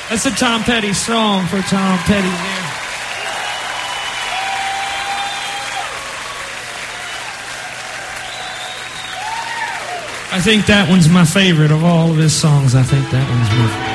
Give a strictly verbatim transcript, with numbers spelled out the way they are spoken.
That's a Tom Petty song for Tom Petty there. I think that one's my favorite of all of his songs. I think that one's my favorite.